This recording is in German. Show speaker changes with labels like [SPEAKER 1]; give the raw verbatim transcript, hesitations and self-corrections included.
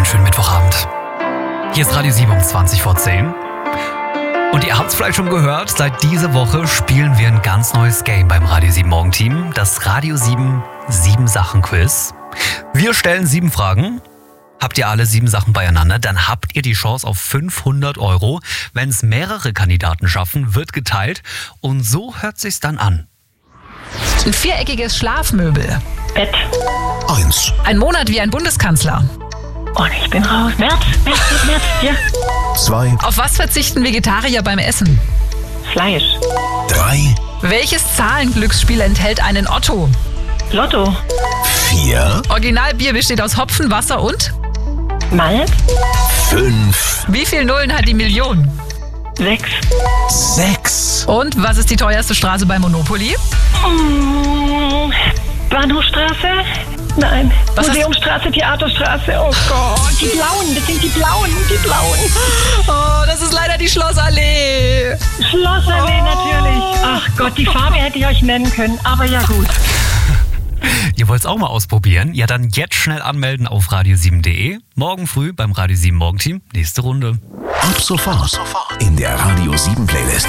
[SPEAKER 1] einen schönen Mittwochabend. Hier ist Radio sieben um zwanzig vor zehn. Und ihr habt es vielleicht schon gehört, seit dieser Woche spielen wir ein ganz neues Game beim Radio sieben Morgenteam. Das Radio sieben sieben Sachen Quiz. Wir stellen sieben Fragen. Habt ihr alle sieben Sachen beieinander, dann habt ihr die Chance auf fünfhundert Euro. Wenn es mehrere Kandidaten schaffen, wird geteilt. Und so hört sich's dann an.
[SPEAKER 2] Ein viereckiges Schlafmöbel.
[SPEAKER 3] Bett.
[SPEAKER 4] Eins.
[SPEAKER 2] Ein Monat wie ein Bundeskanzler.
[SPEAKER 3] Und ich bin raus. März, März, März, März. Ja.
[SPEAKER 4] Zwei.
[SPEAKER 2] Auf was verzichten Vegetarier beim Essen?
[SPEAKER 3] Fleisch.
[SPEAKER 4] Drei.
[SPEAKER 2] Welches Zahlenglücksspiel enthält einen Otto?
[SPEAKER 3] Lotto.
[SPEAKER 4] Vier.
[SPEAKER 2] Originalbier besteht aus Hopfen, Wasser und?
[SPEAKER 3] Malz.
[SPEAKER 4] Fünf.
[SPEAKER 2] Wie viel Nullen hat die Million?
[SPEAKER 3] Sechs.
[SPEAKER 4] Sechs.
[SPEAKER 2] Und was ist die teuerste Straße bei Monopoly?
[SPEAKER 3] Mm, Bahnhofstraße? Nein.
[SPEAKER 2] Was hast-
[SPEAKER 3] Museumstraße, Theaterstraße. Oh Gott, die Blauen, das sind die Blauen, die Blauen.
[SPEAKER 2] Oh, das ist leider die Schlossallee.
[SPEAKER 3] Schlossallee natürlich. Ach Gott, die Farbe hätte ich euch nennen können, aber ja gut.
[SPEAKER 1] Ihr wollt es auch mal ausprobieren? Ja, dann jetzt schnell anmelden auf radio sieben punkt de. Morgen früh beim Radio sieben Morgenteam. Nächste Runde.
[SPEAKER 4] Ab sofort in der Radio sieben Playlist.